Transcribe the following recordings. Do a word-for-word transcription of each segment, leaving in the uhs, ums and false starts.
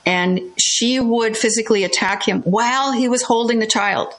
and she would physically attack him while he was holding the child,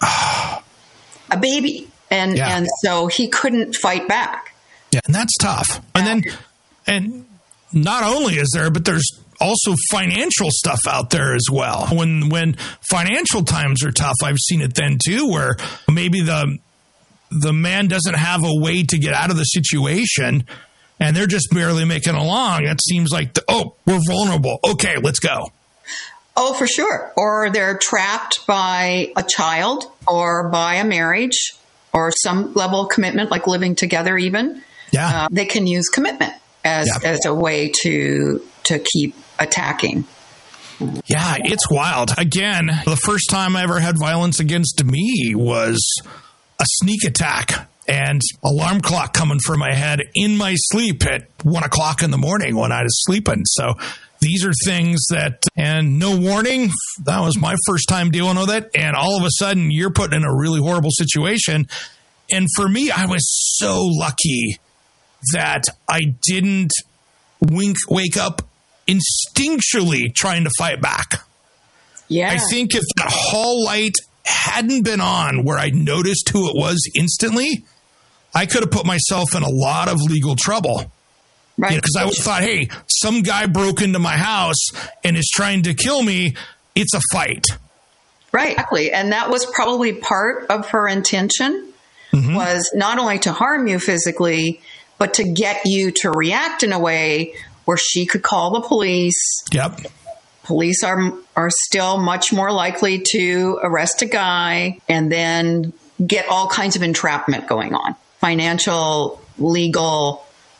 a baby. And, yeah. and so he couldn't fight back. Yeah. And that's tough. And then, and not only is there, but there's also financial stuff out there as well. When, when financial times are tough, I've seen it then too, where maybe the, the man doesn't have a way to get out of the situation and they're just barely making along. It seems like, the, oh, we're vulnerable. Okay, let's go. Oh, for sure. Or they're trapped by a child or by a marriage or some level of commitment, like living together even. Yeah. Uh, they can use commitment as, yeah. as a way to to keep attacking. Yeah, it's wild. Again, the first time I ever had violence against me was a sneak attack and alarm clock coming for my head in my sleep at one o'clock in the morning when I was sleeping. So these are things that, and no warning, that was my first time dealing with it. And all of a sudden you're put in a really horrible situation. And for me, I was so lucky that I didn't wink, wake up instinctually trying to fight back. Yeah. I think if that hall light hadn't been on where I noticed who it was instantly, I could have put myself in a lot of legal trouble. Right. Because you know, I would have thought, hey, some guy broke into my house and is trying to kill me. It's a fight. Right. Exactly. And that was probably part of her intention, mm-hmm. was not only to harm you physically, but to get you to react in a way where she could call the police. Yep. Police are are still much more likely to arrest a guy and then get all kinds of entrapment going on. Financial, legal,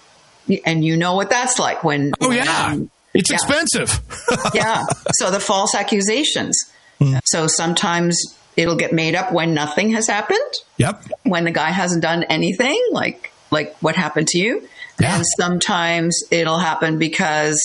and you know what that's like when... Oh, yeah. Um, it's yeah. expensive. Yeah. So the false accusations. Mm. So sometimes it'll get made up when nothing has happened. Yep. When the guy hasn't done anything, like like what happened to you. Yeah. And sometimes it'll happen because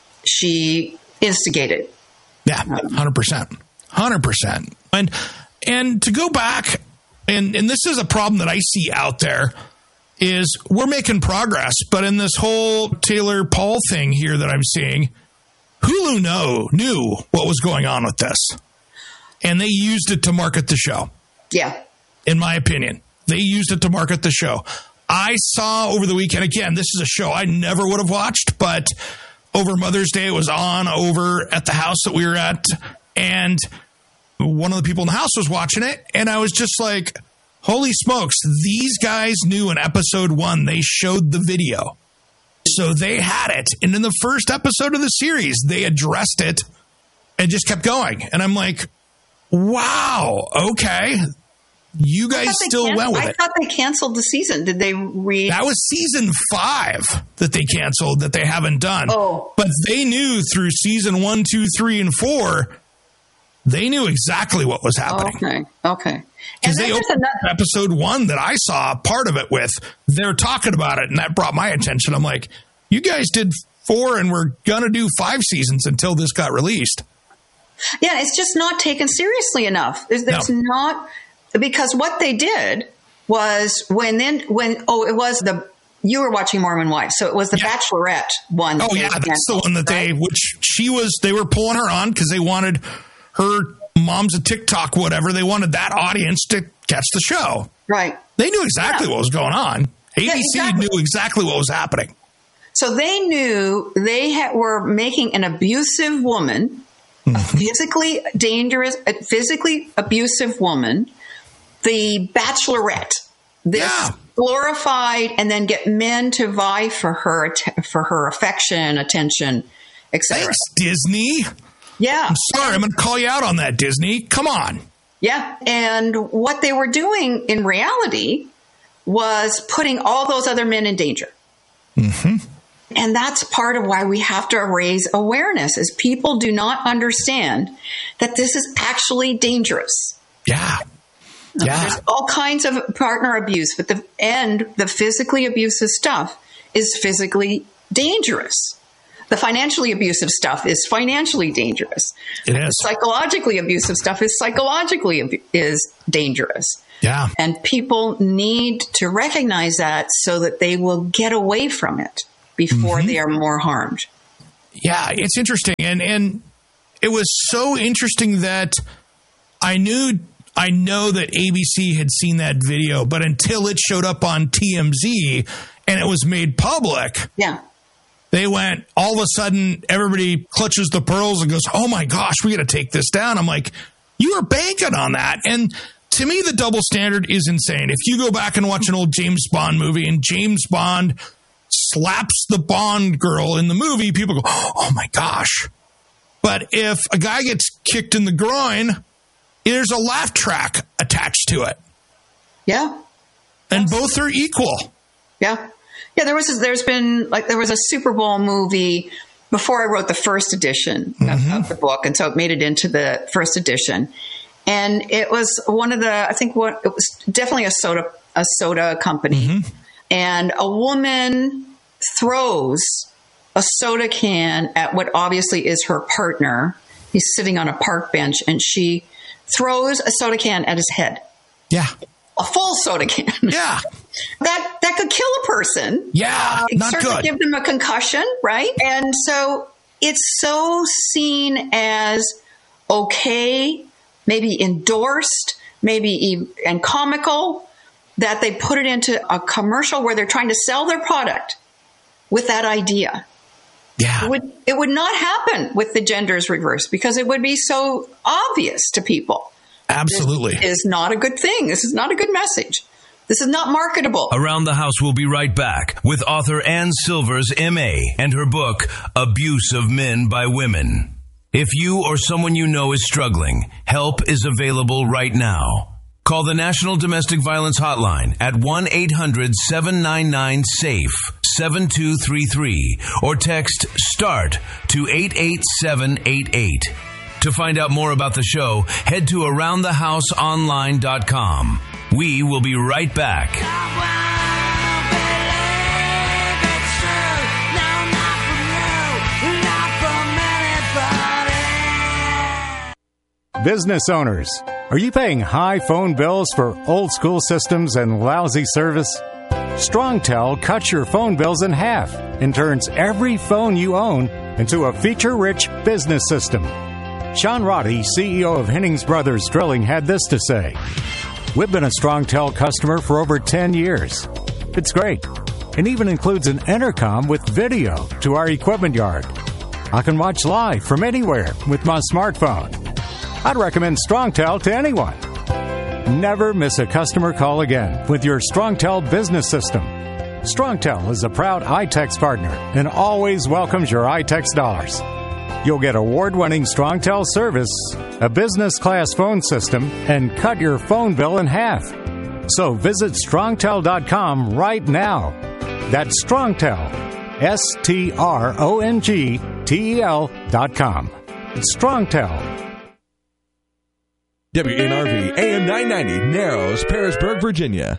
she instigated. Yeah, one hundred percent. one hundred percent. And and to go back, and, and this is a problem that I see out there, is we're making progress, but in this whole Taylor Paul thing here that I'm seeing, Hulu know, knew what was going on with this. And they used it to market the show. Yeah. In my opinion. They used it to market the show. I saw over the weekend, again, this is a show I never would have watched, but over Mother's Day, it was on over at the house that we were at, and one of the people in the house was watching it, and I was just like, holy smokes, these guys knew in episode one, they showed the video. So they had it, and in the first episode of the series, they addressed it and just kept going. And I'm like, wow, okay. You guys still went with I it. I thought they canceled the season. Did they read? That was season five that they canceled that they haven't done. Oh. But they knew through season one, two, three, and four, they knew exactly what was happening. Okay. Okay. Because they opened another- episode one that I saw part of it with, they're talking about it, and that brought my attention. I'm like, you guys did four, and we're going to do five seasons until this got released. Yeah, it's just not taken seriously enough. There's, there's no. not... Because what they did was when then when oh it was the you were watching Mormon Wives, so it was the yeah. Bachelorette one. Oh yeah, that's the one that right? they which she was they were pulling her on because they wanted her mom's a TikTok whatever they wanted that audience to catch the show. Right. They knew exactly yeah. what was going on. A B C yeah, exactly. knew exactly what was happening. So they knew they had, were making an abusive woman, mm-hmm. a physically dangerous, a physically abusive woman. The Bachelorette, this yeah. glorified, and then get men to vie for her for her affection, attention, et cetera. Thanks, Disney. Yeah. I'm sorry, I'm going to call you out on that, Disney. Come on. Yeah. And what they were doing in reality was putting all those other men in danger. Mm-hmm. And that's part of why we have to raise awareness, is people do not understand that this is actually dangerous. Yeah. Yeah. There's all kinds of partner abuse, but the and the physically abusive stuff is physically dangerous. The financially abusive stuff is financially dangerous. It is. The psychologically abusive stuff is psychologically ab- is dangerous. Yeah. And people need to recognize that so that they will get away from it before mm-hmm. they are more harmed. Yeah, it's interesting. And and it was so interesting that I knew, I know that A B C had seen that video, but until it showed up on T M Z and it was made public, yeah, they went, all of a sudden, everybody clutches the pearls and goes, oh my gosh, we got to take this down. I'm like, you are banking on that. And to me, the double standard is insane. If you go back and watch an old James Bond movie and James Bond slaps the Bond girl in the movie, people go, oh my gosh. But if a guy gets kicked in the groin, there's a laugh track attached to it. Yeah. And both are equal. Yeah. Yeah, there was, there's been, like, there was a Super Bowl movie before I wrote the first edition mm-hmm. of, of the book, and so it made it into the first edition. And it was one of the, I think what, it was definitely a soda, a soda company. Mm-hmm. And a woman throws a soda can at what obviously is her partner. He's sitting on a park bench, and she throws a soda can at his head. Yeah. A full soda can. Yeah. That that could kill a person. Yeah, uh, not certainly good. Give them a concussion, right? And so it's so seen as okay, maybe endorsed, maybe even, and comical, that they put it into a commercial where they're trying to sell their product with that idea. Yeah. It would, it would not happen with the genders reversed because it would be so obvious to people. Absolutely. This is not a good thing. This is not a good message. This is not marketable. Around the House will be right back with author Ann Silvers, M A, and her book, Abuse of Men by Women. If you or someone you know is struggling, help is available right now. Call the National Domestic Violence Hotline at one eight hundred seven nine nine SAFE seven two three three or text START to eight eight seven eight eight. To find out more about the show, head to around the house online dot com. We will be right back. Business owners, are you paying high phone bills for old school systems and lousy service? StrongTel cuts your phone bills in half and turns every phone you own into a feature-rich business system. Sean Roddy, C E O of Hennings Brothers Drilling, had this to say. We've been a StrongTel customer for over ten years. It's great. It even includes an intercom with video to our equipment yard. I can watch live from anywhere with my smartphone. I'd recommend StrongTel to anyone. Never miss a customer call again with your StrongTel business system. StrongTel is a proud iTex partner and always welcomes your iTex dollars. You'll get award-winning StrongTel service, a business-class phone system, and cut your phone bill in half. So visit strongtel dot com right now. That's StrongTel, S T R O N G T E L dot com. It's StrongTel. W N R V A M nine ninety, Narrows, Pearisburg, Virginia.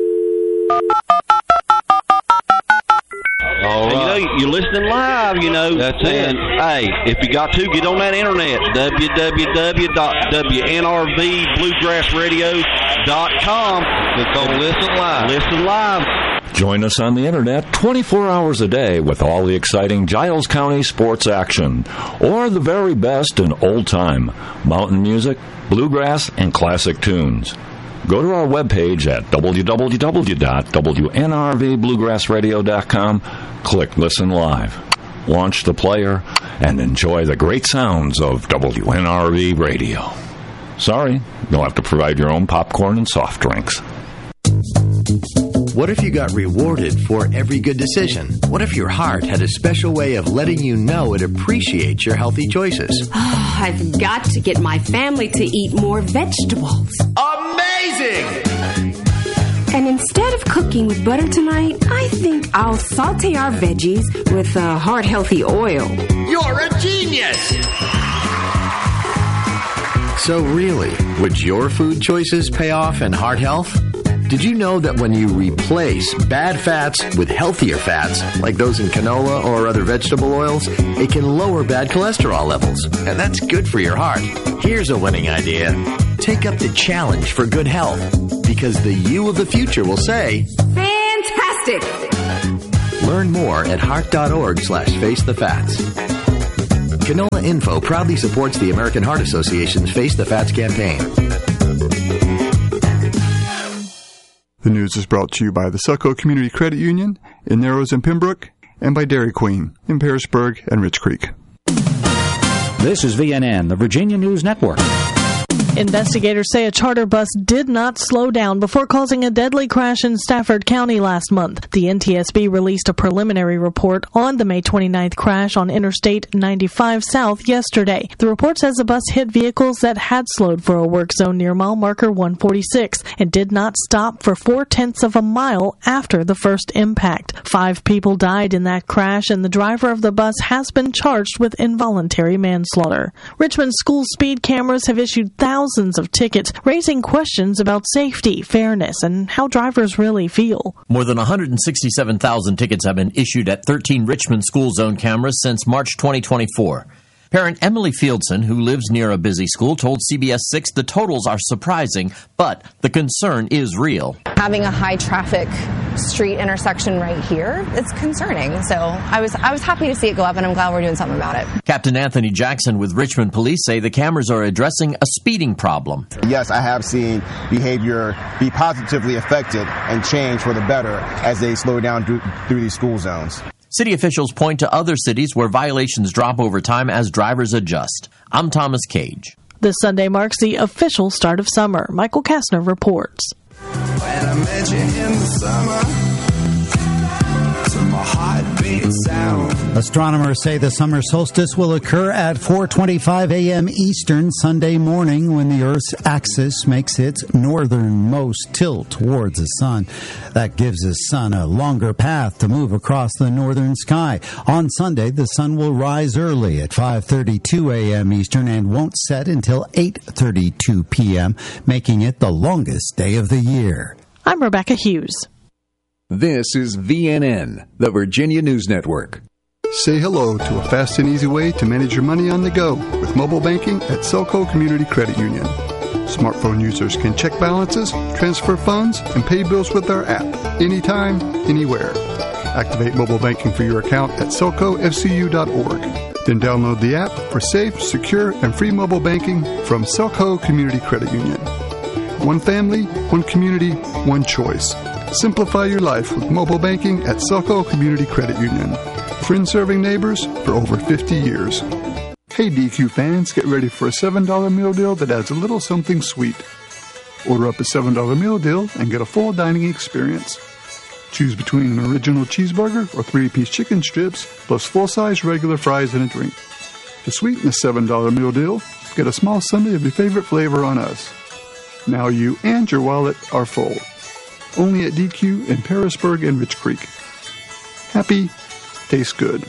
All right. You know, you're listening live, you know. That's and, it. Hey, if you got to, get on that internet, w w w dot w n r v bluegrass radio dot com. Click on Listen Live. Listen Live. Join us on the internet twenty-four hours a day with all the exciting Giles County sports action, or the very best in old-time mountain music, bluegrass, and classic tunes. Go to our webpage at w w w dot w n r v bluegrass radio dot com, click Listen Live, launch the player, and enjoy the great sounds of W N R V Radio. Sorry, you'll have to provide your own popcorn and soft drinks. What if you got rewarded for every good decision? What if your heart had a special way of letting you know it appreciates your healthy choices? Oh, I've got to get my family to eat more vegetables. Amazing! And instead of cooking with butter tonight, I think I'll saute our veggies with uh, heart-healthy oil. You're a genius! So really, would your food choices pay off in heart health? Did you know that when you replace bad fats with healthier fats, like those in canola or other vegetable oils, it can lower bad cholesterol levels? And that's good for your heart. Here's a winning idea. Take up the challenge for good health, because the you of the future will say, fantastic! Learn more at heart dot org slash face the fats. Canola Info proudly supports the American Heart Association's Face the Fats campaign. The news is brought to you by the Selco Community Credit Union in Narrows and Pembroke, and by Dairy Queen in Parisburg and Rich Creek. This is V N N, the Virginia News Network. Investigators say a charter bus did not slow down before causing a deadly crash in Stafford County last month. The N T S B released a preliminary report on the May twenty-ninth crash on Interstate ninety-five South yesterday. The report says the bus hit vehicles that had slowed for a work zone near mile marker one forty-six and did not stop for four-tenths of a mile after the first impact. Five people died in that crash, and the driver of the bus has been charged with involuntary manslaughter. Richmond school speed cameras have issued thousands Thousands of tickets, raising questions about safety, fairness, and how drivers really feel. More than one hundred sixty-seven thousand tickets have been issued at thirteen Richmond school zone cameras since March twenty twenty-four. Parent Emily Fieldson, who lives near a busy school, told C B S six the totals are surprising, but the concern is real. Having a high-traffic street intersection right here, it's concerning. So I was I was happy to see it go up, and I'm glad we're doing something about it. Captain Anthony Jackson with Richmond Police say the cameras are addressing a speeding problem. Yes, I have seen behavior be positively affected and change for the better as they slow down through, through these school zones. City officials point to other cities where violations drop over time as drivers adjust. I'm Thomas Cage. This Sunday marks the official start of summer. Michael Kastner reports. When I met you in the summer, to my heartbeat sound. Astronomers say the summer solstice will occur at four twenty-five a.m. Eastern Sunday morning when the Earth's axis makes its northernmost tilt towards the sun. That gives the sun a longer path to move across the northern sky. On Sunday, the sun will rise early at five thirty-two a.m. Eastern and won't set until eight thirty-two p.m., making it the longest day of the year. I'm Rebecca Hughes. This is V N N, the Virginia News Network. Say hello to a fast and easy way to manage your money on the go with mobile banking at Selco Community Credit Union. Smartphone users can check balances, transfer funds, and pay bills with our app anytime, anywhere. Activate mobile banking for your account at selco f c u dot org. Then download the app for safe, secure, and free mobile banking from Selco Community Credit Union. One family, one community, one choice. Simplify your life with mobile banking at Selco Community Credit Union. Friend-serving neighbors for over fifty years. Hey D Q fans, get ready for a seven dollar meal deal that adds a little something sweet. Order up a seven dollar meal deal and get a full dining experience. Choose between an original cheeseburger or three-piece chicken strips plus full-size regular fries and a drink. To sweeten the seven dollar meal deal, get a small sundae of your favorite flavor on us. Now you and your wallet are full. Only at D Q in Parisburg and Rich Creek. Happy, tastes good.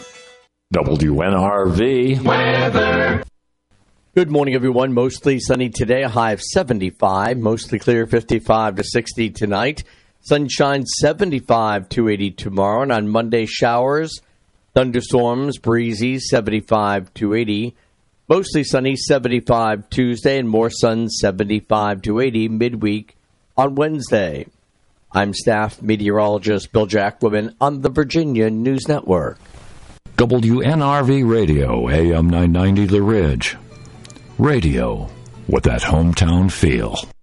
W N R V weather. Good morning, everyone. Mostly sunny today, a high of seventy-five. Mostly clear, fifty-five to sixty tonight. Sunshine, seventy-five to eighty tomorrow. And on Monday, showers, thunderstorms, breezy, seventy-five to eighty. Mostly sunny, seventy-five Tuesday, and more sun, seventy-five to eighty midweek on Wednesday. I'm staff meteorologist Bill Jacquemin on the Virginia News Network. W N R V Radio, A M nine ninety The Ridge. Radio with that hometown feel.